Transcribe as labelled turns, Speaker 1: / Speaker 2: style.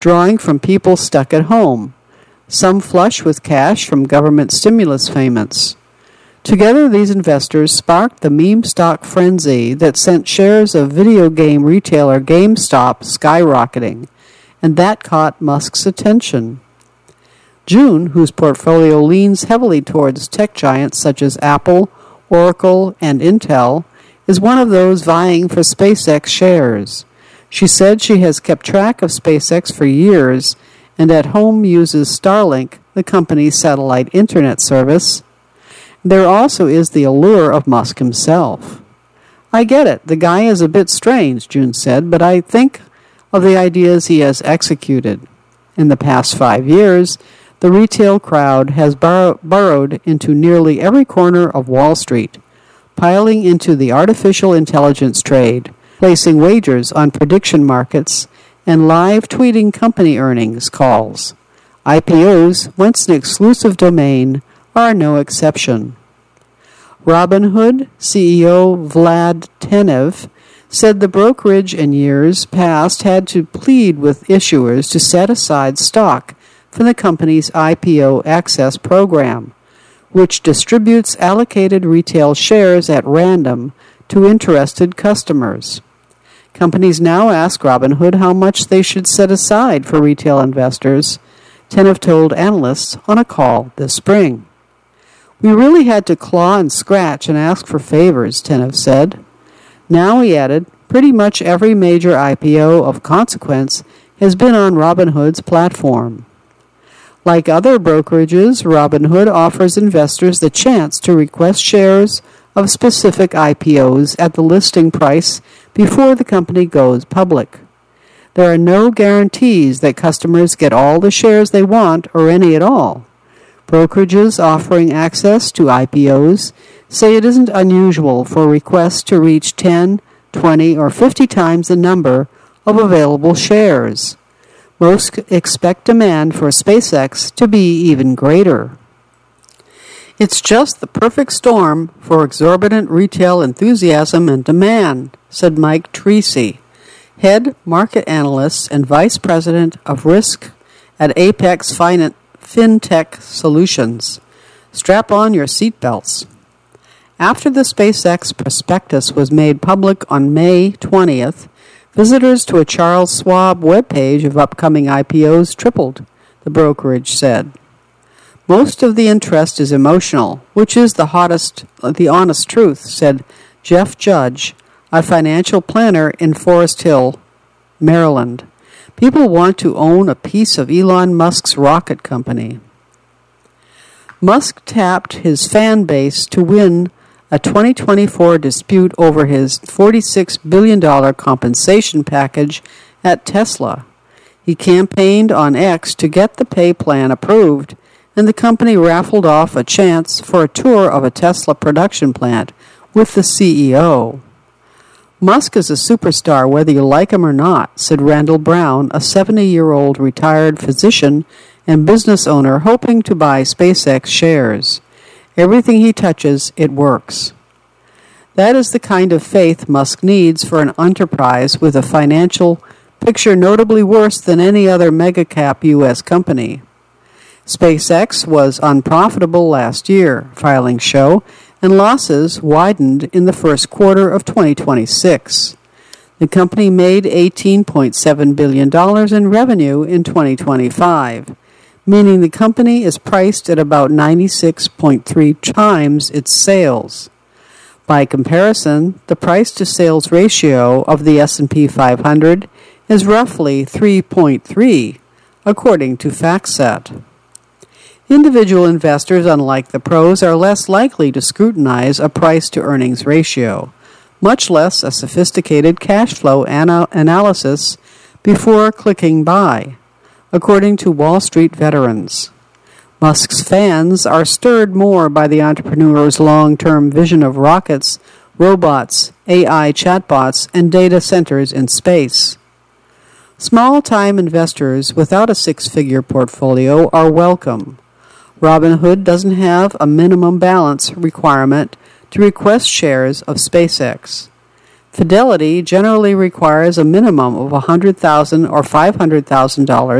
Speaker 1: drawing from people stuck at home, some flush with cash from government stimulus payments. Together, these investors sparked the meme stock frenzy that sent shares of video game retailer GameStop skyrocketing, and that caught Musk's attention. June, whose portfolio leans heavily towards tech giants such as Apple, Oracle, and Intel, is one of those vying for SpaceX shares. She said she has kept track of SpaceX for years and at home uses Starlink, the company's satellite internet service. There also is the allure of Musk himself. I get it. The guy is a bit strange, June said, but I think of the ideas he has executed. In the past 5 years, the retail crowd has burrowed into nearly every corner of Wall Street, piling into the artificial intelligence trade, placing wagers on prediction markets, and live tweeting company earnings calls. IPOs, once an exclusive domain, are no exception. Robinhood CEO Vlad Tenev said the brokerage in years past had to plead with issuers to set aside stock from the company's IPO Access program, which distributes allocated retail shares at random to interested customers. Companies now ask Robinhood how much they should set aside for retail investors, Tenev told analysts on a call this spring. We really had to claw and scratch and ask for favors, Tenev said. Now, he added, pretty much every major IPO of consequence has been on Robinhood's platform. Like other brokerages, Robinhood offers investors the chance to request shares of specific IPOs at the listing price before the company goes public. There are no guarantees that customers get all the shares they want or any at all. Brokerages offering access to IPOs say it isn't unusual for requests to reach 10, 20, or 50 times the number of available shares. Most expect demand for SpaceX to be even greater. It's just the perfect storm for exorbitant retail enthusiasm and demand, said Mike Treacy, head market analyst and vice president of risk at Apex FinTech Solutions. Strap on your seatbelts. After the SpaceX prospectus was made public on May 20th, visitors to a Charles Schwab webpage of upcoming IPOs tripled, the brokerage said. Most of the interest is emotional, which is the honest truth, said Jeff Judge, a financial planner in Forest Hill, Maryland. People want to own a piece of Elon Musk's rocket company. Musk tapped his fan base to win a 2024 dispute over his $46 billion compensation package at Tesla. He campaigned on X to get the pay plan approved, and the company raffled off a chance for a tour of a Tesla production plant with the CEO. Musk is a superstar whether you like him or not, said Randall Brown, a 70-year-old retired physician and business owner hoping to buy SpaceX shares. Everything he touches, it works. That is the kind of faith Musk needs for an enterprise with a financial picture notably worse than any other mega-cap U.S. company. SpaceX was unprofitable last year, filings show, and losses widened in the first quarter of 2026. The company made $18.7 billion in revenue in 2025, meaning the company is priced at about 96.3 times its sales. By comparison, the price-to-sales ratio of the S&P 500 is roughly 3.3, according to FactSet. Individual investors, unlike the pros, are less likely to scrutinize a price-to-earnings ratio, much less a sophisticated cash flow analysis before clicking buy, according to Wall Street veterans. Musk's fans are stirred more by the entrepreneur's long-term vision of rockets, robots, AI chatbots, and data centers in space. Small-time investors without a six-figure portfolio are welcome. Robinhood doesn't have a minimum balance requirement to request shares of SpaceX. Fidelity generally requires a minimum of $100,000 or $500,000